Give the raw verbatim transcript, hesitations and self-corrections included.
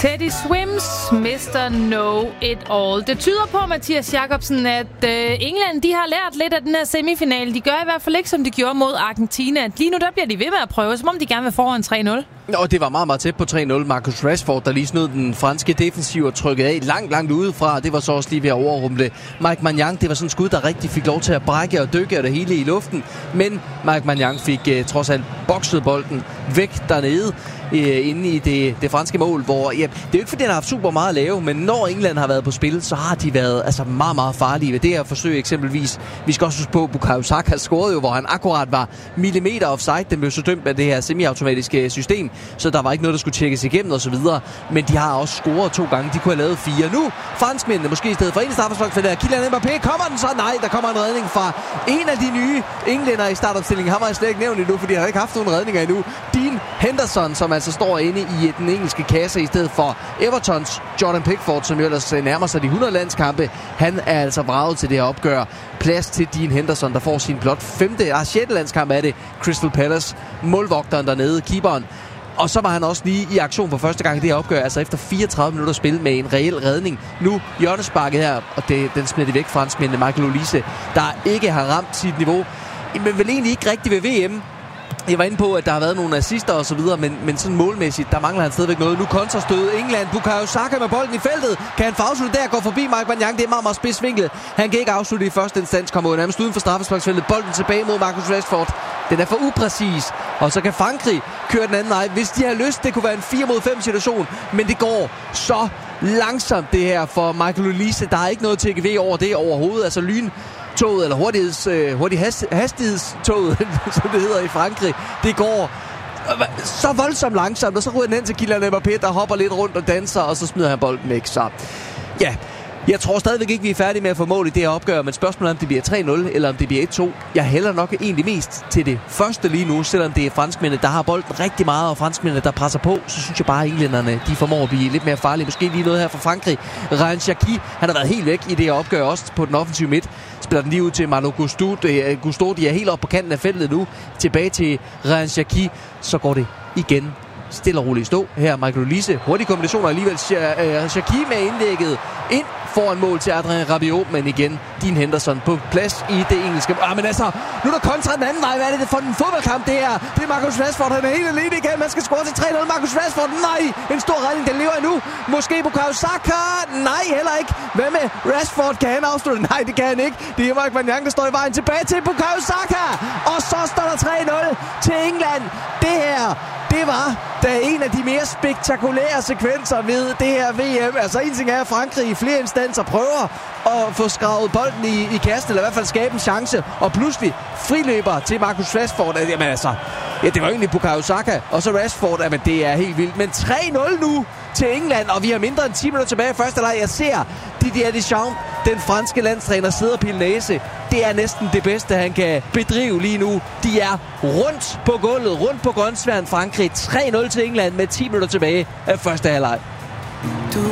Teddy Swims, mister Know It All. Det tyder på, Mathias Jacobsen, at øh, England de har lært lidt af den her semifinale. De gør i hvert fald ikke, som de gjorde mod Argentina. Lige nu der bliver de ved med at prøve, som om de gerne vil foran tre nul. Og det var meget, meget tæt på tre nul. Marcus Rashford, der lige snød den franske defensiv og trykkede af langt, langt udefra. Det var så også lige ved at overrumple Mike Maignan. Det var sådan en skud, der rigtig fik lov til at brække og dykke og det hele i luften. Men Mike Maignan fik uh, trods alt bokset bolden væk dernede uh, inde i det, det franske mål, hvor ja, det er jo ikke fordi, han har haft super meget at lave, men når England har været på spil, så har de været altså, meget, meget farlige ved det her forsøg eksempelvis. Vi skal også huske på, at Bukayo Saka scorede jo, hvor han akkurat var millimeter offside. Den blev så dømt af det her semiautomatiske system, så der var ikke noget, der skulle tjekkes igennem og så videre. Men de har også scoret to gange. De kunne have lavet fire. Nu franskmændene måske i stedet for en straffespark for der. Kylian Mbappé, kommer den så? Nej, der kommer en redning fra en af de nye englænder i startopstillingen. Han var jeg slet ikke nævnt endnu, fordi han har ikke haft nogen redninger endnu. Dean Henderson, som altså står inde i den engelske kasse i stedet for Evertons Jordan Pickford, som jo ellers nærmer sig de hundrede landskampe. Han er altså vraget til det her opgør. Plads til Dean Henderson, der får sin blot femte, ah, sjette landskamp af det. Crystal Palace, målvogteren dernede, keeperen. Og så var han også lige i aktion for første gang i det her opgør, altså efter fireogtredive minutter spil med en reel redning. Nu hjørnesparket her, og det, den smider de væk franskmændene. Michael Olise, der ikke har ramt sit niveau, men vel egentlig ikke rigtig ved V M. Jeg var inde på, at der har været nogle assister og så videre, men, men sådan målmæssigt, der mangler han stadigvæk noget. Nu kontrastød England. Bukayo Saka med bolden i feltet. Kan han få afsluttet der? Går forbi Mike Maignan. Det er meget, meget spidsvinkel. Han kan ikke afslutte i første instans. Kommer jo nærmest uden for straffesparksfeltet. Bolden tilbage mod Marcus Rashford. Den er for upræcis. Og så kan Frankrig køre den anden vej. Hvis de har lyst, det kunne være en fire mod fem situation. Men det går så langsomt det her for Michael Olise. Der er ikke noget T G V over det overhovedet. Altså lyn toget, eller hurtigheds, øh, hurtig hast, hastighedstoget, som det hedder i Frankrig, det går så voldsomt langsomt, og så ryger den hen til Kylian Mbappé, der hopper lidt rundt og danser, og så smider han bolden væk. Så ja, jeg tror stadigvæk ikke, vi er færdige med at få mål i det her opgør, men spørgsmålet er, om det bliver tre nul, eller om det bliver et to. Jeg hælder nok egentlig mest til det første lige nu, selvom det er franskmændene, der har bolden rigtig meget, og franskmændene, der presser på, så synes jeg bare, at englænderne, de formår at blive lidt mere farlige. Måske lige noget her fra Frankrig. Ryan Cherki, han har været helt væk i det her opgør, også på den offensive midt. Spiller den lige ud til Malo Gusto. Gusto, de er helt oppe på kanten af feltet nu. Tilbage til Ryan Cherki. Så går det igen stille og roligt stå. Her Michael Olise. Hurtig kombination, og alligevel Cherki med indlægget ind foran mål til Adrien Rabiot, men igen Dean Henderson på plads i det engelske. Ah, men altså, nu er der kontra den anden vej. Hvad er det for en fodboldkamp, det her? Det er Marcus Rashford, han er helt alene igen. Man skal score til tre nul. Marcus Rashford, nej! En stor redning, den lever endnu. Måske Bukayo Saka, nej, heller ikke. Hvad med Rashford? Kan han afslutte? Nej, det kan han ikke. Det er Mike Maignan, der står i vejen. Tilbage til Bukayo Saka! Og så står der tre nul til England. Det her, det var da en af de mere spektakulære sekvenser ved det her V M. Altså en ting er, at Frankrig i flere instanser prøver at få skravet bolden i, i kassen, eller i hvert fald skabe en chance, og pludselig friløber til Marcus Rashford. Jamen altså, ja, det var egentlig Bukayo Saka, og så Rashford, jamen det er helt vildt. Men tre nul nu til England, og vi har mindre end ti minutter tilbage i første leg. Jeg ser Didier Deschamps, den franske landstræner, sidder og pille næse. Det er næsten det bedste, han kan bedrive lige nu. De er rundt på gulvet, rundt på grønsværen Frankrig. tre nul til England med ti minutter tilbage af første halvleg.